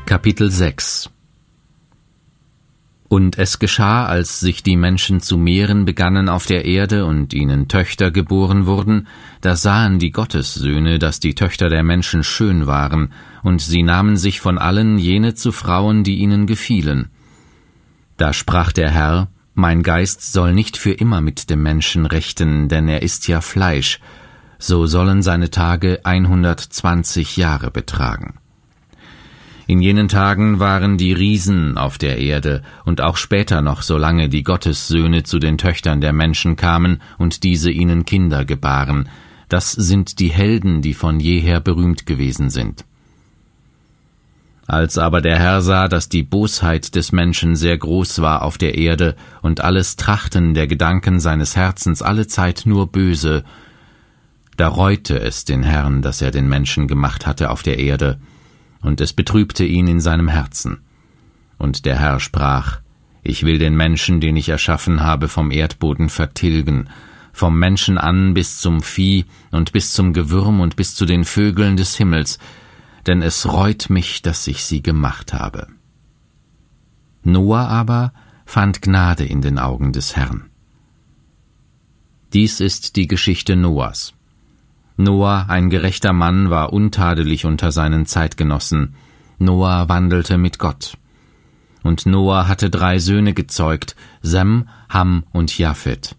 Kapitel 6 Und es geschah, als sich die Menschen zu mehren begannen auf der Erde und ihnen Töchter geboren wurden, da sahen die Gottessöhne, dass die Töchter der Menschen schön waren, und sie nahmen sich von allen jene zu Frauen, die ihnen gefielen. Da sprach der Herr: Mein Geist soll nicht für immer mit dem Menschen rechten, denn er ist ja Fleisch, so sollen seine Tage 120 Jahre betragen. In jenen Tagen waren die Riesen auf der Erde, und auch später noch, solange die Gottessöhne zu den Töchtern der Menschen kamen und diese ihnen Kinder gebaren. Das sind die Helden, die von jeher berühmt gewesen sind. Als aber der Herr sah, dass die Bosheit des Menschen sehr groß war auf der Erde und alles Trachten der Gedanken seines Herzens allezeit nur böse, da reute es den Herrn, dass er den Menschen gemacht hatte auf der Erde, und es betrübte ihn in seinem Herzen. Und der Herr sprach: Ich will den Menschen, den ich erschaffen habe, vom Erdboden vertilgen, vom Menschen an bis zum Vieh und bis zum Gewürm und bis zu den Vögeln des Himmels, denn es reut mich, dass ich sie gemacht habe. Noah aber fand Gnade in den Augen des Herrn. Dies ist die Geschichte Noahs. Noah, ein gerechter Mann, war untadelig unter seinen Zeitgenossen. Noah wandelte mit Gott. Und Noah hatte 3 Söhne gezeugt, Sem, Ham und Japhet.